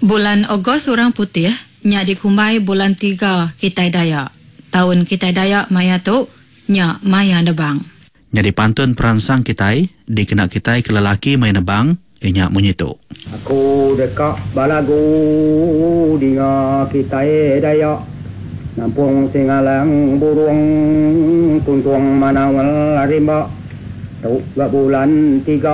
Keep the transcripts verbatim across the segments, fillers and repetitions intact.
Bulan Ogos orang putih, nya dikumbai bulan tiga Kitai Dayak. Tahun Kitai Dayak maya tu, nya maya nebang. Nya dipantun peransang Kitai, dikena Kitai ke lelaki maya nebang, inya munyitu. Aku dekat balagu dinga Kitai Dayak. Nampung singalang burung tuntung manawal rimba. Tu gak bulan tiga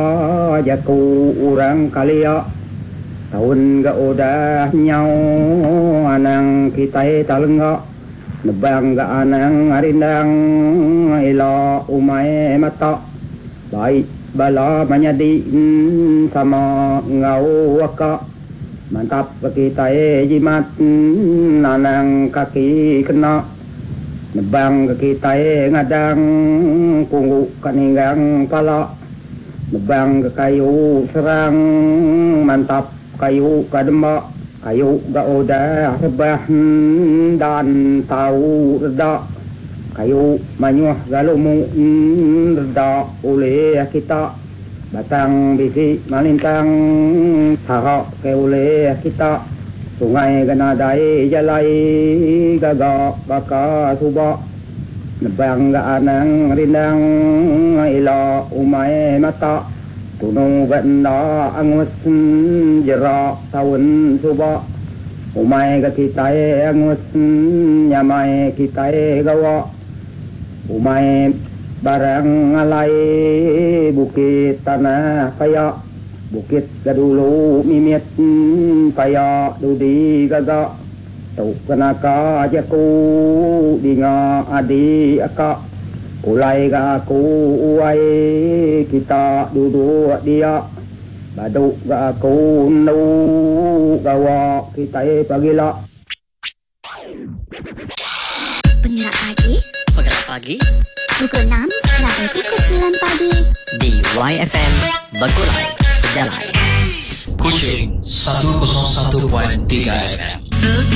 jaku orang kalia. Tahun gak udah nyau anang Kitai talengga. Nebang gak anang arindang ila umai mata. Baik bala manyadi sama ngau waka. Mantap Kitai jimat anang kaki kena. Nebang Kitai ngadang punggu kaninggang pala. Nebang ke kayu serang mantap kayu kademba. Kayu gak udah rebah dan tahu reda. Kayu manyuh galumu reda oleh kita. Batang bisi malintang sarok ke oleh kita. Sungai ganadai jalai gagak baka subak. Nebang ga anang rindang ila umai mata. Tunung ganda angus jerak tahun subak. Umai ga Kitai angus nyamai Kitai gawa. Umai barang alai bukit tanah kayak. Bukit gadulu mimit paya dudi gagak. Tu kenaka jaku dinga adi akak. Kulai ga aku uai kita duduk dia. Baduk ga aku nu gawa Kitai pagila. Penggerak pagi. Penggerak pagi. Pukul enam sampai pukul sembilan pagi. Di Y F M Bagulai Sejalai. Kuching seratus satu tiga F M.